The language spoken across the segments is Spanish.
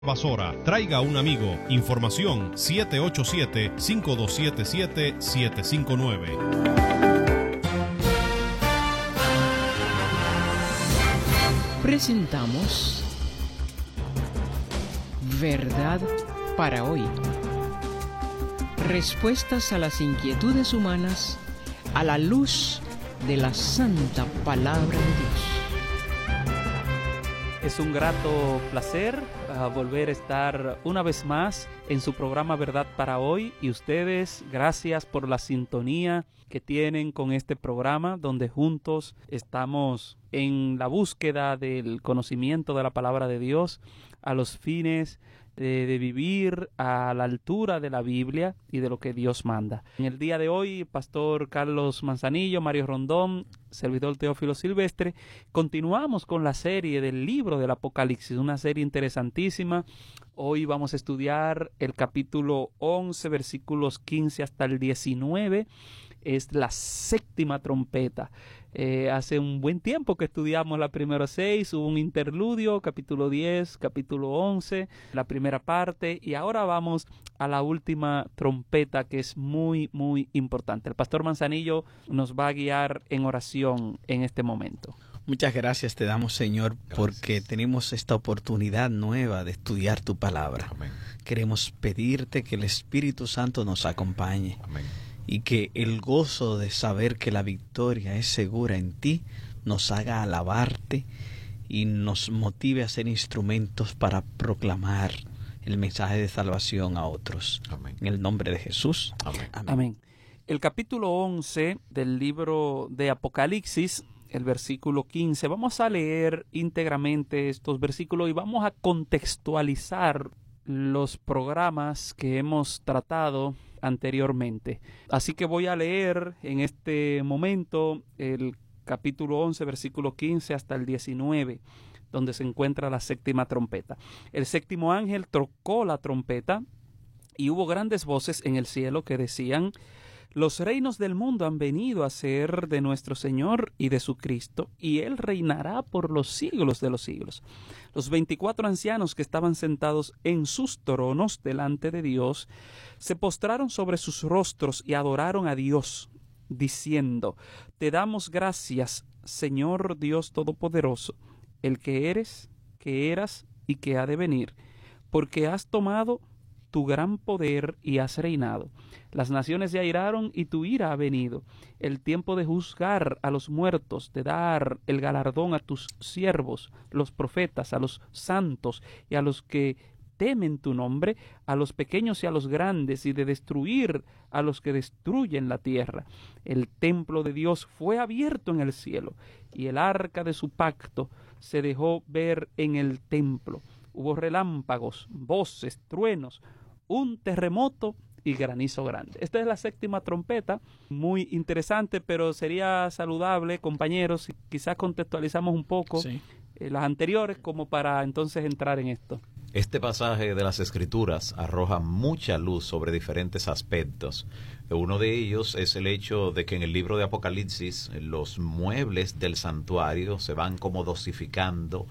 Basora, traiga a un amigo. Información 787-5277-759. Presentamos Verdad para hoy. Respuestas a las inquietudes humanas a la luz de la santa palabra de Dios. Es un grato placer volver a estar una vez más en su programa Verdad para Hoy, y ustedes, gracias por la sintonía que tienen con este programa, donde juntos estamos en la búsqueda del conocimiento de la palabra de Dios a los fines de vivir a la altura de la Biblia y de lo que Dios manda. En el día de hoy, Pastor Carlos Manzanillo, Mario Rondón, servidor Teófilo Silvestre, continuamos con la serie del libro del Apocalipsis, una serie interesantísima. Hoy vamos a estudiar el capítulo 11, versículos 15 hasta el 19. Es la séptima trompeta. Hace un buen tiempo que estudiamos la primera 6, hubo un interludio, capítulo 10, capítulo 11, la primera parte, y ahora vamos a la última trompeta, que es muy, muy importante. El pastor Manzanillo nos va a guiar en oración en este momento. Muchas gracias te damos, Señor, porque tenemos esta oportunidad nueva de estudiar tu palabra. Amén. Queremos pedirte que el Espíritu Santo nos acompañe. Amén. Y que el gozo de saber que la victoria es segura en ti nos haga alabarte y nos motive a ser instrumentos para proclamar el mensaje de salvación a otros. Amén. En el nombre de Jesús. Amén. Amén. Amén. El capítulo 11 del libro de Apocalipsis, el versículo 15, vamos a leer íntegramente estos versículos y vamos a contextualizar los programas que hemos tratado anteriormente. Así que voy a leer en este momento el capítulo 11, versículo 15 hasta el 19, donde se encuentra la séptima trompeta. El séptimo ángel tocó la trompeta y hubo grandes voces en el cielo que decían: los reinos del mundo han venido a ser de nuestro Señor y de su Cristo, y Él reinará por los siglos de los siglos. Los 24 ancianos que estaban sentados en sus tronos delante de Dios se postraron sobre sus rostros y adoraron a Dios, diciendo: te damos gracias, Señor Dios Todopoderoso, el que eres, que eras y que ha de venir, porque has tomado tu gran poder y has reinado. Las naciones se airaron y tu ira ha venido. El tiempo de juzgar a los muertos, de dar el galardón a tus siervos, los profetas, a los santos y a los que temen tu nombre, a los pequeños y a los grandes, y de destruir a los que destruyen la tierra. El templo de Dios fue abierto en el cielo, y el arca de su pacto se dejó ver en el templo. Hubo relámpagos, voces, truenos, un terremoto y granizo grande. Esta es la séptima trompeta, muy interesante, pero sería saludable, compañeros, si quizás contextualizamos un poco las anteriores como para entonces entrar en esto. Este pasaje de las Escrituras arroja mucha luz sobre diferentes aspectos. Uno de ellos es el hecho de que en el libro de Apocalipsis los muebles del santuario se van como dosificando,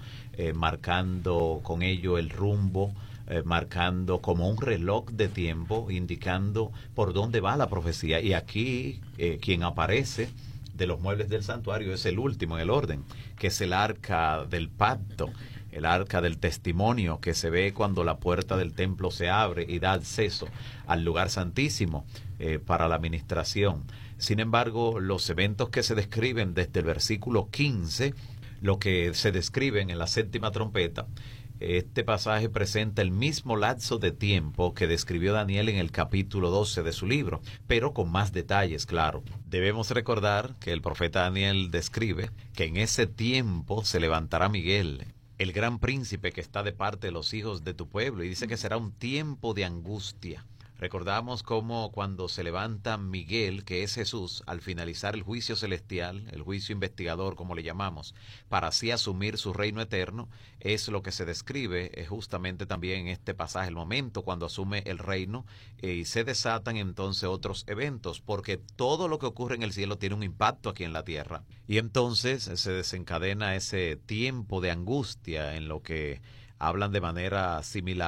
marcando con ello el rumbo, marcando como un reloj de tiempo, indicando por dónde va la profecía. Y aquí quien aparece de los muebles del santuario es el último en el orden, que es el arca del pacto, el arca del testimonio, que se ve cuando la puerta del templo se abre y da acceso al lugar santísimo para la ministración. Sin embargo, los eventos que se describen desde el versículo 15, lo que se describen en la séptima trompeta, este pasaje presenta el mismo lapso de tiempo que describió Daniel en el capítulo 12 de su libro, pero con más detalles, claro. Debemos recordar que el profeta Daniel describe que en ese tiempo se levantará Miguel, el gran príncipe que está de parte de los hijos de tu pueblo, y dice que será un tiempo de angustia. Recordamos cómo cuando se levanta Miguel, que es Jesús, al finalizar el juicio celestial, el juicio investigador, como le llamamos, para así asumir su reino eterno, es lo que se describe justamente también en este pasaje, el momento cuando asume el reino y se desatan entonces otros eventos, porque todo lo que ocurre en el cielo tiene un impacto aquí en la tierra. Y entonces se desencadena ese tiempo de angustia en lo que hablan de manera similar